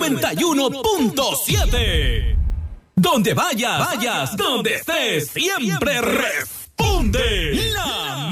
91.7. Donde vayas, donde estés, siempre responde la